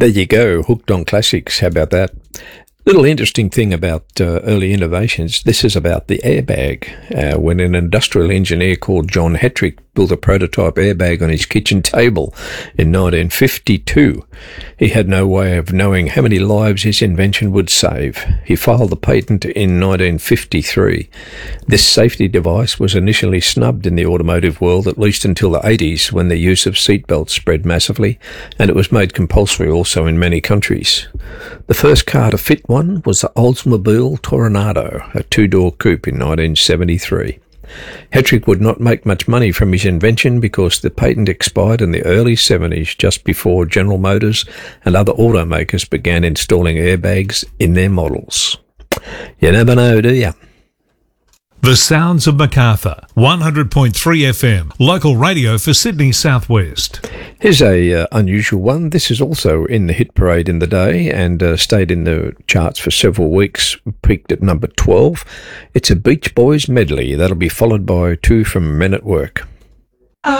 There you go, hooked on classics. How about that? Little interesting thing about early innovations. This is about the airbag. When an industrial engineer called John Hetrick built a prototype airbag on his kitchen table in 1952, he had no way of knowing how many lives his invention would save. He filed the patent in 1953. This safety device was initially snubbed in the automotive world, at least until the 80s, when the use of seatbelts spread massively, and it was made compulsory also in many countries. The first car to fit one was the Oldsmobile Toronado, a two-door coupe in 1973. Hetrick would not make much money from his invention because the patent expired in the early 70s, just before General Motors and other automakers began installing airbags in their models. You never know, do you? The Sounds of Macarthur, 100.3 FM, local radio for Sydney Southwest. Here's a unusual one. This is also in the hit parade in the day and stayed in the charts for several weeks, peaked at number 12. It's a Beach Boys medley. That'll be followed by two from Men at Work.